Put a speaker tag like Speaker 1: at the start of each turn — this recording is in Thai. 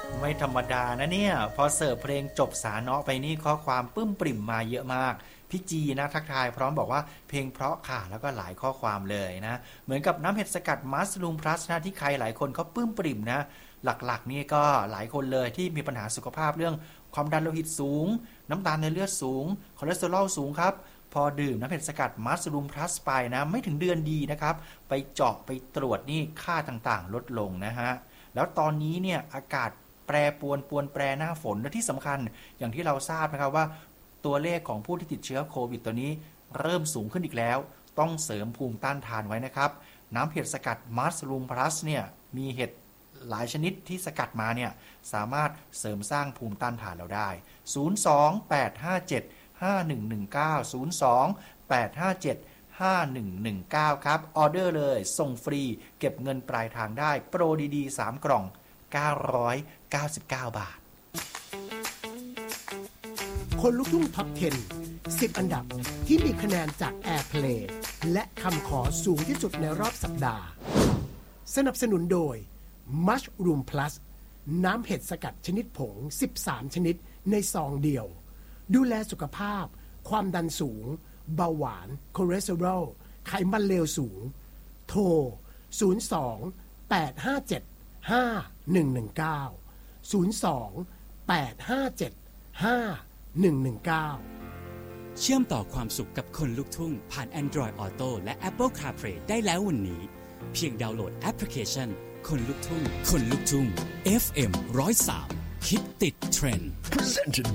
Speaker 1: ไม่ธรรมดานะเนี่ยพอเสิร์ฟเพลงจบสาเนาะไปนี่ข้อความปึ้มปริ่มมาเยอะมากพี่จีนะทักทายพร้อมบอกว่าเพลงเพราะค่ะแล้วก็หลายข้อความเลยนะเหมือนกับน้ำเห็ดสกัดมัสลูมพลัสนะที่ใครหลายคนเขาปึ้มปริ่มนะหลักๆนี่ก็หลายคนเลยที่มีปัญหาสุขภาพเรื่องความดันโลหิตสูงน้ำตาลในเลือดสูงคอเลสเตอรอลสูงครับพอดื่มน้ำเห็ดสกัดมัสลูมพลัสไปนะไม่ถึงเดือนดีนะครับไปเจาะไปตรวจนี่ค่าต่างๆลดลงนะฮะแล้วตอนนี้เนี่ยอากาศแปรปวนแปรหน้าฝนและที่สำคัญอย่างที่เราทราบนะครับว่าตัวเลขของผู้ที่ติดเชื้อโควิดตัวนี้เริ่มสูงขึ้นอีกแล้วต้องเสริมภูมิต้านทานไว้นะครับน้ำเห็ดสกัดมัสลูมพลัสเนี่ยมีเห็ดหลายชนิดที่สกัดมาเนี่ยสามารถเสริมสร้างภูมิต้านทานเราได้028575119ครับออเดอร์เลยส่งฟรีเก็บเงินปลายทางได้โปรดีๆ3กล่อง999 บาท
Speaker 2: คนลุกทุ่งท็อป 10 10 อันดับที่มีคะแนนจาก Airplay และคำขอสูงที่สุดในรอบสัปดาห์สนับสนุนโดย Mushroom Plus น้ำเห็ดสกัดชนิดผง13ชนิดในซองเดียวดูแลสุขภาพความดันสูงเบาหวานคอเลสเตอรอลไขมันเลวสูงโทร
Speaker 3: เชื่อมต่อความสุขกับคนลุกทุ่งผ่าน Android Auto และ Apple CarPlay ได้แล้ววันนี้เพียงดาวน์โหลดแอปพลิเคชันคนลุกทุ่งFM 103 คิดติดเทรนด์
Speaker 4: Presented